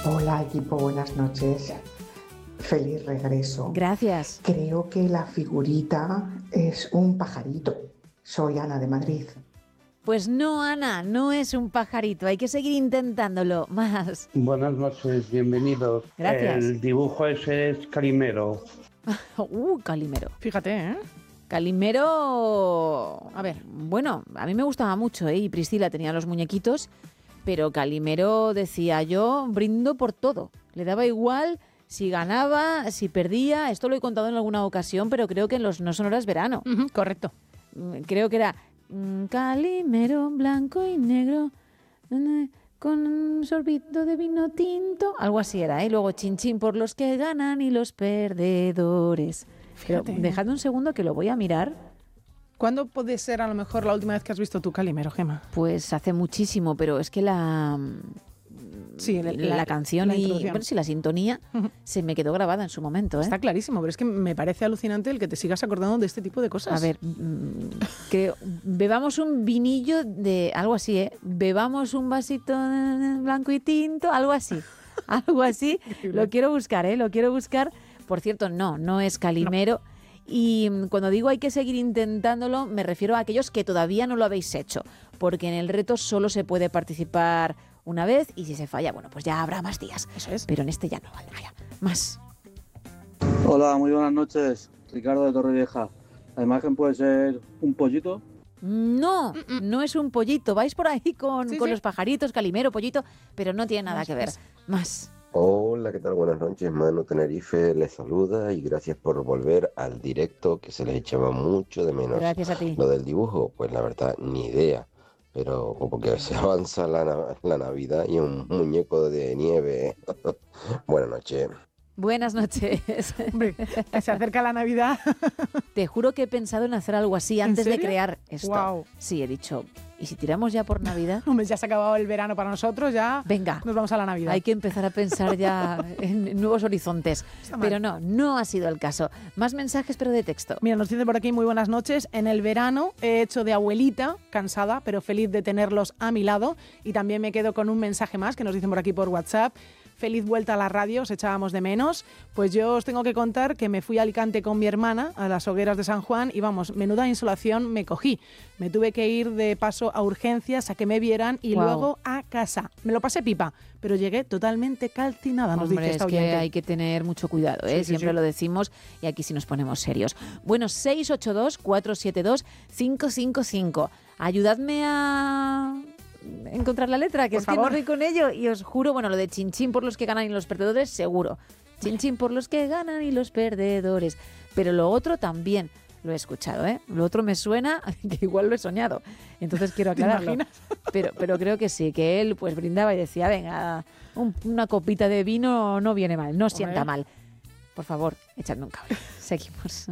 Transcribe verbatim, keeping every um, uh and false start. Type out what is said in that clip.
Hola equipo, buenas noches. Feliz regreso. Gracias. Creo que la figurita es un pajarito. Soy Ana de Madrid. Pues no, Ana, no es un pajarito, hay que seguir intentándolo más. Buenas noches, bienvenidos. Gracias. El dibujo ese es Calimero. Uh, Calimero. Fíjate, ¿eh? Calimero, a ver, bueno, a mí me gustaba mucho, ¿eh? Y Priscila tenía los muñequitos, pero Calimero decía, yo brindo por todo. Le daba igual si ganaba, si perdía, esto lo he contado en alguna ocasión, pero creo que en los No Sonoras Verano. Uh-huh, correcto. Creo que era Calimero blanco y negro con un sorbito de vino tinto, algo así era, ¿eh? Y luego chin chin por los que ganan y los perdedores. Pero dejadme un segundo que lo voy a mirar. ¿Cuándo puede ser a lo mejor la última vez que has visto tu Calimero, Gemma? Pues hace muchísimo, pero es que la... Sí, la, la, la canción la y bueno, sí, la sintonía uh-huh. se me quedó grabada en su momento, ¿eh? Está clarísimo, pero es que me parece alucinante el que te sigas acordando de este tipo de cosas. A ver, mmm, creo, bebamos un vinillo de algo así, ¿eh? Bebamos un vasito blanco y tinto, algo así, algo así. Lo quiero buscar, ¿eh? Lo quiero buscar. Por cierto, no, no es Calimero. No. Y cuando digo hay que seguir intentándolo, me refiero a aquellos que todavía no lo habéis hecho, porque en el reto solo se puede participar una vez y si se falla, bueno, pues ya habrá más días. Eso es. Pero en este ya no, vale, ya. Más. Hola, muy buenas noches. Ricardo de Torrevieja. ¿La imagen puede ser un pollito? No, Mm-mm. no es un pollito. Vais por ahí con, sí, con sí. los pajaritos, Calimero, pollito, pero no tiene nada más, que ver. Más. Hola, ¿qué tal? Buenas noches, Manu Tenerife les saluda y gracias por volver al directo que se les echaba mucho de menos. Gracias a ti. Lo del dibujo, pues la verdad, ni idea, pero como que se avanza la, la Navidad y un muñeco de nieve. Buenas noches. Buenas noches. Hombre, se acerca la Navidad. Te juro que he pensado en hacer algo así antes de crear esto. Wow. Sí, he dicho, ¿y si tiramos ya por Navidad? Hombre, ya se ha acabado el verano para nosotros, ya Venga, nos vamos a la Navidad. Hay que empezar a pensar ya en nuevos horizontes. Pero no, no ha sido el caso. Más mensajes, pero de texto. Mira, nos dice por aquí, muy buenas noches. En el verano he hecho de abuelita, cansada, pero feliz de tenerlos a mi lado. Y también me quedo con un mensaje más que nos dicen por aquí por WhatsApp. Feliz vuelta a la radio, os echábamos de menos. Pues yo os tengo que contar que me fui a Alicante con mi hermana a las hogueras de San Juan y vamos, menuda insolación me cogí. Me tuve que ir de paso a urgencias a que me vieran y wow. luego a casa. Me lo pasé pipa, pero llegué totalmente calcinada, nos Hombre, dice esta es que oyente. hay que tener mucho cuidado, ¿eh? Sí, sí, Siempre sí. lo decimos y aquí sí nos ponemos serios. Bueno, seis ocho dos, cuatro siete dos, cinco cinco cinco. Ayudadme a... encontrar la letra, que por es favor. que no doy con ello y os juro, bueno, lo de chin chin por los que ganan y los perdedores, seguro. Chin chin por los que ganan y los perdedores. Pero lo otro también lo he escuchado, ¿eh? Lo otro me suena que igual lo he soñado. Entonces quiero aclararlo. Pero, pero creo que sí, que él pues brindaba y decía, venga, un, una copita de vino no viene mal, no sienta mal. Por favor, echadme un cable. Seguimos.